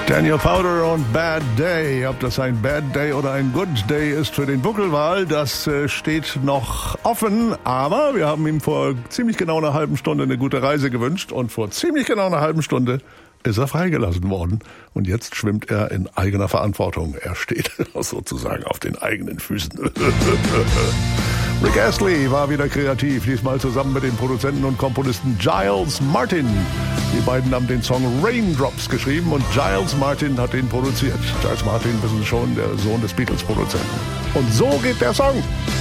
Daniel Powder und Bad Day. Ob das ein Bad Day oder ein Good Day ist für den Buckelwal, das steht noch offen. Aber wir haben ihm vor ziemlich genau einer halben Stunde eine gute Reise gewünscht. Und vor ziemlich genau einer halben Stunde ist er freigelassen worden. Und jetzt schwimmt er in eigener Verantwortung. Er steht sozusagen auf den eigenen Füßen. Rick Astley war wieder kreativ, diesmal zusammen mit dem Produzenten und Komponisten Giles Martin. Die beiden haben den Song Raindrops geschrieben und Giles Martin hat ihn produziert. Giles Martin, wissen Sie schon, der Sohn des Beatles-Produzenten. Und so geht der Song.